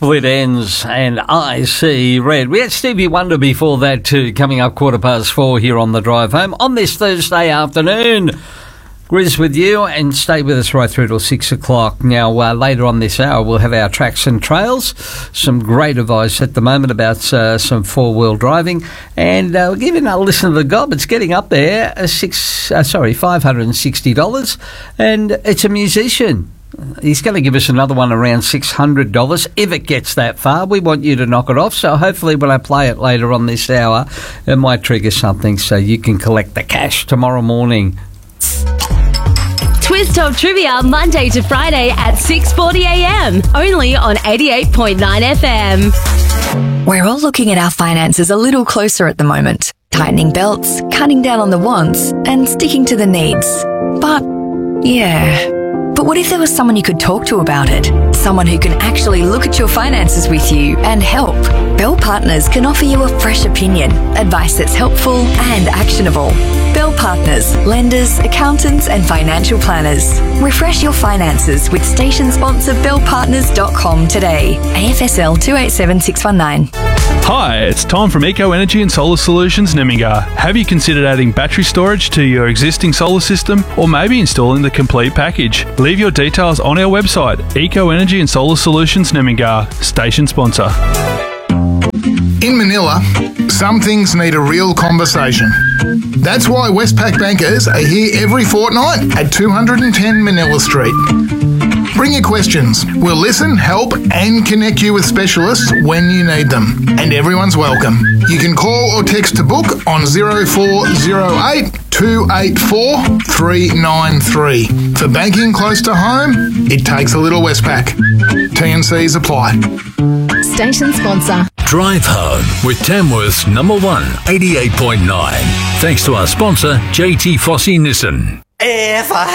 Split Ends and I See Red. We had Stevie Wonder before that too, coming up 4:15 here on the drive home on this Thursday afternoon. Grizz with you, and stay with us right through till 6 o'clock. Now, later on this hour, we'll have our tracks and trails. Some great advice at the moment about some four-wheel driving. And we'll give you another listen to the gob. It's getting up there, $560. And it's a musician. He's going to give us another one around $600 if it gets that far. We want you to knock it off. So hopefully when I play it later on this hour, it might trigger something so you can collect the cash tomorrow morning. Twist Top Trivia, Monday to Friday at 6:40am, only on 88.9 FM. We're all looking at our finances a little closer at the moment. Tightening belts, cutting down on the wants, and sticking to the needs. But what if there was someone you could talk to about it? Someone who can actually look at your finances with you and help. Bell Partners can offer you a fresh opinion, advice that's helpful and actionable. Bell Partners, lenders, accountants and financial planners. Refresh your finances with station sponsor bellpartners.com today. AFSL 287619. Hi, it's Tom from Eco Energy and Solar Solutions Nemmingar. Have you considered adding battery storage to your existing solar system, or maybe installing the complete package? Leave your details on our website, Eco Energy and Solar Solutions Nemmingar, station sponsor. In Manila, some things need a real conversation. That's why Westpac bankers are here every fortnight at 210 Manila Street. Bring your questions. We'll listen, help and connect you with specialists when you need them. And everyone's welcome. You can call or text to book on 0408 284 393. For banking close to home, it takes a little Westpac. T&Cs apply. Station sponsor. Drive Home with Tamworth's number one, 88.9. Thanks to our sponsor, JT Fossey Nissan. If I